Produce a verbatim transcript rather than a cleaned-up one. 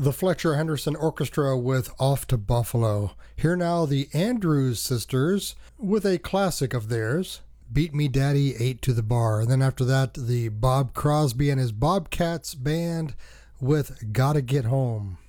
The Fletcher Henderson Orchestra with Off to Buffalo. Here now the Andrews Sisters with a classic of theirs, Beat Me Daddy, Eight to the Bar. And then after that, the Bob Crosby and his Bobcats Band with Gotta Get Home.